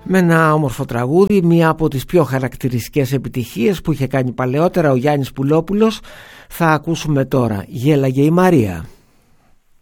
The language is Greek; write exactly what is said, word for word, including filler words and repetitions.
Με ένα όμορφο τραγούδι, μία από τις πιο χαρακτηριστικές επιτυχίες που είχε κάνει παλαιότερα ο Γιάννης Πουλόπουλος, θα ακούσουμε τώρα «Γέλαγε η Μαρία».